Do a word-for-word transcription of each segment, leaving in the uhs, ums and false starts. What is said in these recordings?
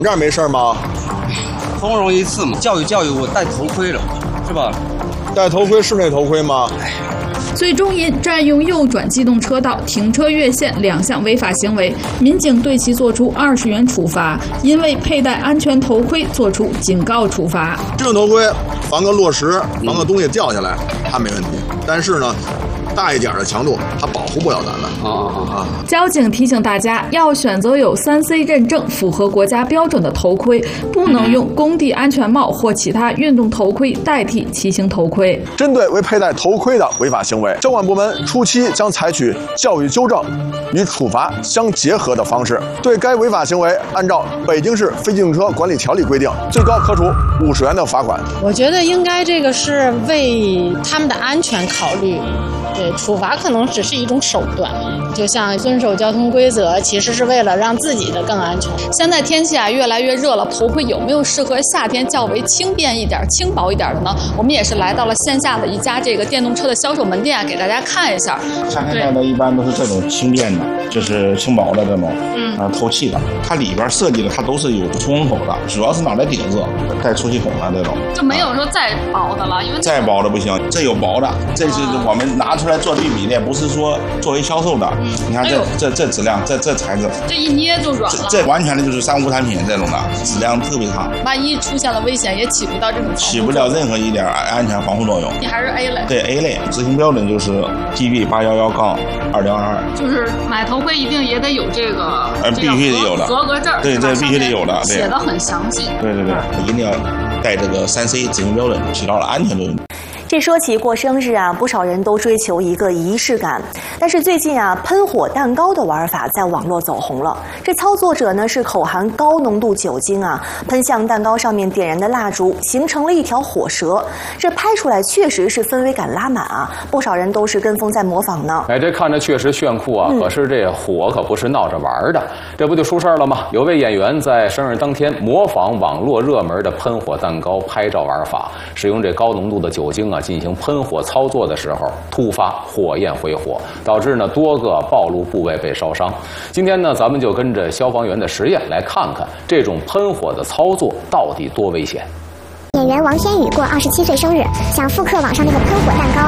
这儿没事吗？ 通融一次嘛，教育教育我戴头盔了，是吧？ 戴头盔是那头盔吗？ 最终因占用右转机动车道、停车越线两项违法行为，民警对其作出二十元处罚，因未佩戴安全头盔作出警告处罚。 这种头盔防个落石，防个东西掉下来，它没问题。但是呢，大一点的强度，它保护不了咱们。 啊啊啊！ 交警提醒大家，要选择有三 C 认证、符合国家标准的头盔，不能用工地安全帽或其他运动头盔代替骑行头盔。 针对未佩戴头盔的违法行为，交管部门初期将采取教育纠正与处罚相结合的方式，对该违法行为按照《北京市非机动车管理条例》规定，最高可处五十元的罚款。 我觉得应该这个是为他们的安全考虑。对，处罚可能只是一种手段，就像遵守交通规则，其实是为了让自己的更安全。 现在天气啊越来越热了，头盔有没有适合夏天较为轻便一点、轻薄一点的呢？我们也是来到了线下的一家这个电动车的销售门店啊，给大家看一下。 夏天戴的一般都是这种轻便的，就是轻薄的这种，嗯，呃，透气的。它里边设计的它都是有出风口的，主要是拿来顶热，带出气孔的这种。 就没有说再薄的了，因为再薄的不行，这有薄的，这是我们拿出来做对比的，不是说作为销售的。嗯、你看这、哎、这这质量，这这材质， 这一捏就软了。 这, 这完全的就是三无产品这种的，质量特别差。 万一出现了危险，也起不到这种起不了任何一点安全防护作用。 你还是 A 类。 对 A 类，执行标准就是 G B 八一一杠二零二二。 就是买头盔一定也得有这个， 呃，必须得有的合格证。 对，这必须得有的， 写的很详细。 对对对，一定要带这个三 C 执行标准，起到了安全作用。 这说起过生日啊，不少人都追求一个仪式感。但是最近啊，喷火蛋糕的玩法在网络走红了。这操作者呢是口含高浓度酒精啊，喷向蛋糕上面点燃的蜡烛，形成了一条火蛇。这拍出来确实是氛围感拉满啊，不少人都是跟风在模仿呢。 哎，这看着确实炫酷啊，嗯、可是这火可不是闹着玩的，这不就出事了吗？有位演员在生日当天模仿网络热门的喷火蛋糕拍照玩法，使用这高浓度的酒精啊。进行喷火操作的时候，突发火焰回火，导致呢多个暴露部位被烧伤。今天呢，咱们就跟着消防员的实验来看看这种喷火的操作到底多危险。 演员王天宇过二十七岁生日，想复刻网上那个喷火蛋糕。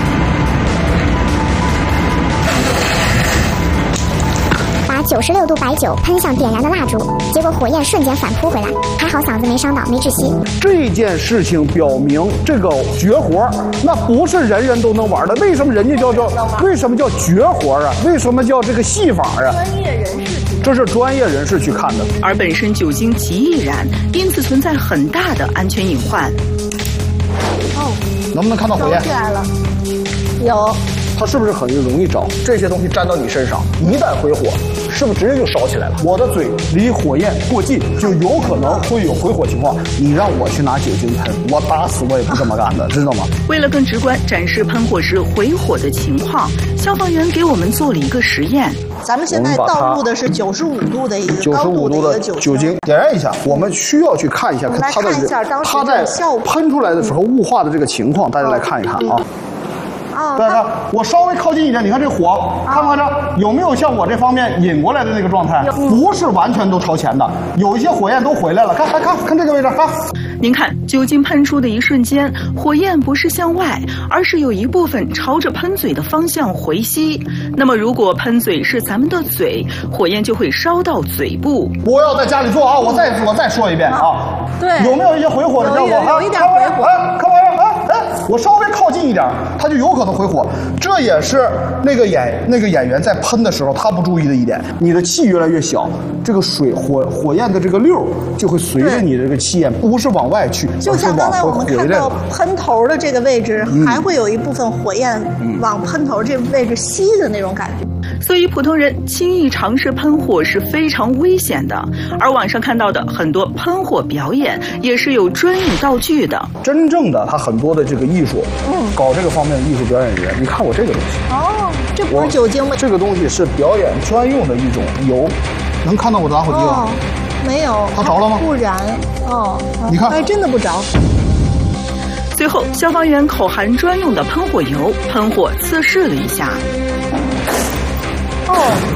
把九十六度白酒喷向点燃的蜡烛，结果火焰瞬间反扑回来，还好嗓子没伤到，没窒息。 这件事情表明，这个绝活那不是人人都能玩的。为什么人家叫叫？为什么叫绝活啊？为什么叫这个戏法啊？ 专业人士， 这是专业人士去看的。 而本身酒精极易燃，因此存在很大的安全隐患。 哦，能不能看到火焰？ 起来了，有。 它是不是很容易着？这些东西粘到你身上，一旦回火，是不是直接就烧起来了？我的嘴离火焰过近，就有可能会有回火情况。你让我去拿酒精喷，我打死我也不这么干的，知道吗？ 为了更直观展示喷火时回火的情况，消防员给我们做了一个实验。 咱们现在倒入的是九十五度的一个九十五度的酒精，点燃一下。我们需要去看一下，看它的它在喷出来的时候雾化的这个情况，大家来看一看啊。 啊， 对对，我稍微靠近一点，你看这火，看不看这有没有像我这方面引过来的那个状态？不是完全都朝前的，有一些火焰都回来了。看，看，看，看这个位置，看。 您看，酒精喷出的一瞬间，火焰不是向外，而是有一部分朝着喷嘴的方向回吸。那么，如果喷嘴是咱们的嘴，火焰就会烧到嘴部。 不要在家里做啊！我再我再说一遍啊！ 对， 有没有一些回火的效果？ 有一点回火。 哎，看完了，哎哎，我稍微靠近一点，它就有可能回火。这也是那个演那个演员在喷的时候他不注意的一点。你的气越来越小，这个水火火焰的这个溜就会随着你这个气焰不是往外去， 就像刚才我们看到喷头的这个位置，嗯、还会有一部分火焰往喷头这位置吸的那种感觉。 所以普通人轻易尝试喷火是非常危险的。而网上看到的很多喷火表演也是有专业道具的。 真正的他很多的这个艺术，嗯，搞这个方面的艺术表演人，你看我这个东西。 哦，这不是酒精吗？ 这个东西是表演专用的一种油，能看到我的打火机吗？ 哦，没有。 它着了吗？ 不燃。哦， 你看， 哎，真的不着。 最后，消防员口含专用的喷火油，喷火测试了一下。 哦，